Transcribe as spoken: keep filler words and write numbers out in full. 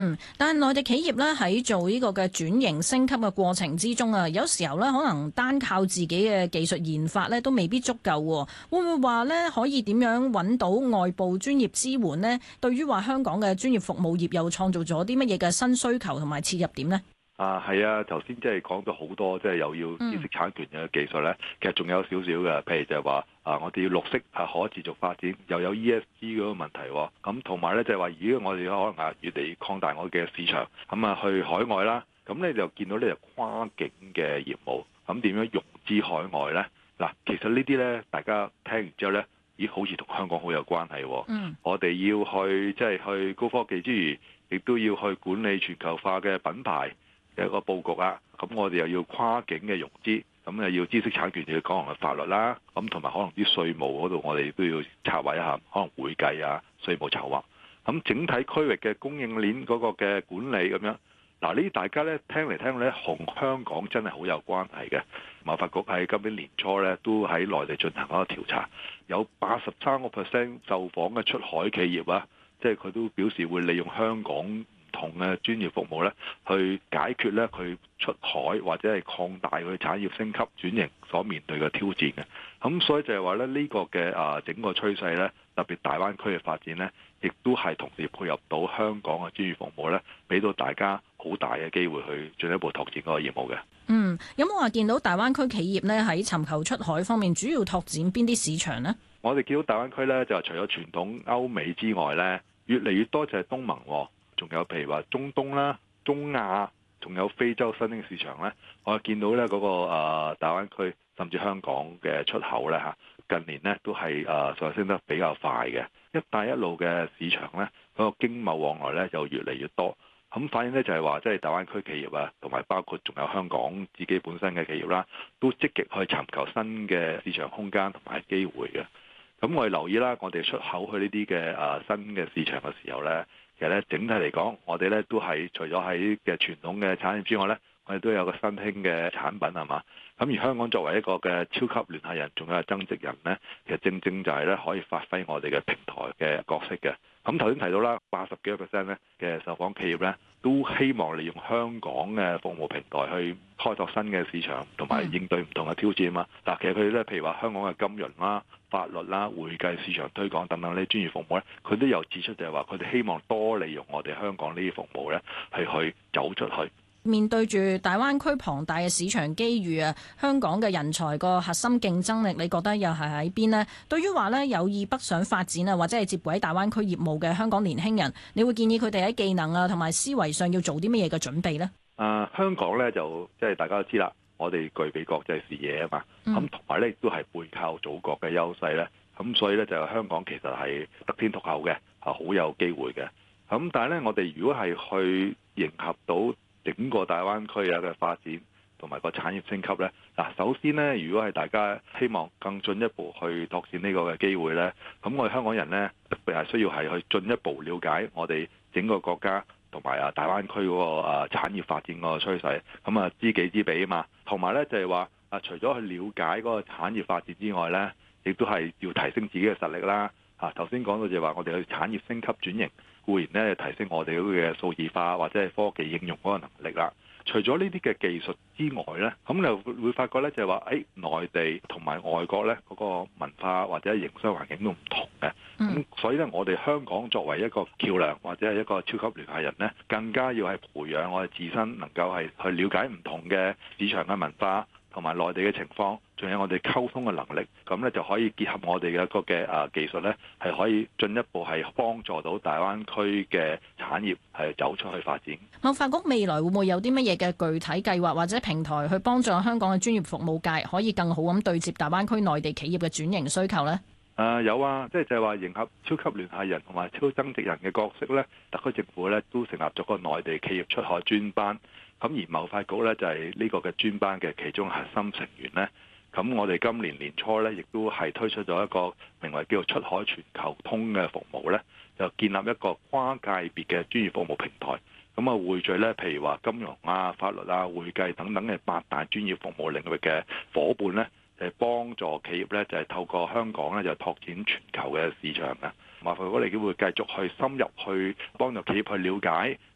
嗯，但係內地企業咧喺做呢個嘅轉型升級嘅過程之中啊，有時候咧可能單靠自己嘅技術研發咧都未必足夠喎。會唔會話咧可以點樣揾到外部專業支援呢？對於話香港嘅專業服務業又創造咗啲乜嘢嘅新需求同埋切入點呢？ 啊，係啊，頭先即係講咗好多，即係又要知識產權嘅技術咧，嗯、其實仲有少少嘅，譬如就係話啊，我哋要綠色啊可持續發展，又有 E S G 嗰個問題，咁同埋咧就係話，如果我哋可能啊越嚟擴大我嘅市場，咁啊去海外啦，咁咧就見到呢就跨境嘅業務，咁點樣融資海外咧？嗱，其實呢啲咧，大家聽完之後咧，咦，好似同香港好有關係。嗯，我哋要去即係、就是、去高科技之餘，亦都要去管理全球化嘅品牌嘅一個佈局啊，咁我哋又要跨境嘅融資，咁又要知識產權，又要講行嘅法律啦，咁同埋可能啲稅務嗰度，我哋都要策劃一下，可能會計啊、稅務籌劃，咁整體區域嘅供應鏈嗰個嘅管理咁樣，嗱呢啲大家咧聽嚟聽去咧，同香港真係好有關係嘅。貿發局喺今年年初咧，都喺內地進行一個調查，有八十三個 percent 受訪嘅出海企業啊，即係佢都表示會利用香港同嘅專業服務咧，去解決咧佢出海或者係擴大佢產業升級轉型所面對嘅挑戰嘅。咁所以就係話咧，呢個嘅啊整個趨勢咧，特別大灣區嘅發展咧，亦都係同時配合到香港嘅專業服務咧，俾到大家好大嘅機會去進一步拓展嗰個業務嘅。 嗯，有冇話見到大灣區企業咧喺尋求出海方面主要拓展邊啲市場呢？ 我哋見到大灣區咧，就除咗傳統歐美之外咧，越嚟越多就係東盟。仲有譬如話中東啦、中亞，仲有非洲新興市場咧，我見到咧嗰個誒大灣區甚至香港嘅出口咧嚇，近年咧都係誒上升得比較快嘅。一帶一路嘅市場咧，嗰個經貿往來咧就越嚟越多。咁反映咧就係話，即係大灣區企業啊，同埋包括仲有香港自己本身嘅企業啦，都積極去尋求新嘅市場空間同埋機會嘅。咁我哋留意啦，我哋出口去呢啲嘅誒新嘅市場嘅時候咧。其實咧，整體嚟講，我哋咧都係除咗喺嘅傳統嘅產業之外咧，我哋都有個新興嘅產品係嘛。咁而香港作為一個嘅超級聯繫人，仲有係增值人咧，其實正正就係咧可以發揮我哋嘅平台嘅角色嘅。咁頭先提到啦，八十幾個 percent 咧嘅受訪企業咧，都希望利用香港嘅服務平台去開拓新嘅市場，同埋應對唔同嘅挑戰啊嘛。嗱，其實佢哋咧，譬如話香港嘅金融啦、法律啦、會計、市場推廣等等呢啲專業服務咧，佢都有指出就係話，佢哋希望多利用我哋香港呢啲服務咧，係去走出去。 面對住大灣區龐大嘅市場機遇啊，香港嘅人才個核心競爭力，你覺得又係喺邊呢？對於話呢，有意北上發展啊，或者係接軌大灣區業務嘅香港年輕人，你會建議佢哋喺技能啊同埋思維上要做啲乜嘢嘅準備呢？ 啊、呃，香港呢，就即係大家都知啦，我哋具備國際視野啊嘛，咁同埋呢亦都係背靠祖國嘅優勢呢。咁所以呢，就香港其實係得天獨厚嘅，係好有機會嘅。咁但係呢，我哋如果係去迎合到整個大灣區啊嘅發展同埋個產業升級呢，嗱，首先呢，如果係大家希望更進一步去拓展呢個嘅機會呢，咁我哋香港人呢，特別係需要係去進一步了解我哋整個國家同埋啊大灣區嗰個啊產業發展個趨勢，咁啊知己知彼啊嘛，同埋呢，就係話啊除咗去了解嗰個產業發展之外呢，亦都係要提升自己嘅實力啦。啊頭先講到就係話我哋去產業升級轉型，固然咧提升我哋嗰個數字化或者係科技應用嗰個能力啦。除咗呢啲嘅技術之外咧，咁你會會發覺咧就係話，誒內地同埋外國咧嗰個文化或者營商環境都唔同嘅。咁、嗯、所以咧，我哋香港作為一個橋梁或者係一個超級聯繫人咧，更加要係培養我哋自身能夠係去了解唔同嘅市場嘅文化同埋內地嘅情況，仲有我哋溝通嘅能力，咁咧就可以結合我哋嘅一個嘅啊技術咧，係可以進一步係幫助到大灣區嘅產業係走出去發展。 貿發局未來會唔會有啲乜嘢嘅具體計劃或者平台去幫助香港嘅專業服務界可以更好咁對接大灣區內地企業嘅轉型需求呢？ 誒、呃、有啊，即係就係話迎合超級聯繫人同埋超增值人嘅角色咧，特區政府咧都成立咗個內地企業出海專班。咁而貿發局咧就係呢個嘅專班嘅其中核心成員咧。咁我哋今年年初咧，亦都係推出咗一個名為叫做出海全球通嘅服務咧，就建立一個跨界別嘅專業服務平台。咁啊匯聚咧，譬如話金融啊、法律啊、會計等等嘅八大專業服務領域嘅伙伴咧，就係幫助企業咧，就係透過香港咧就拓展全球嘅市場嘅。貿發局我哋都會繼續去深入去幫助企業去了解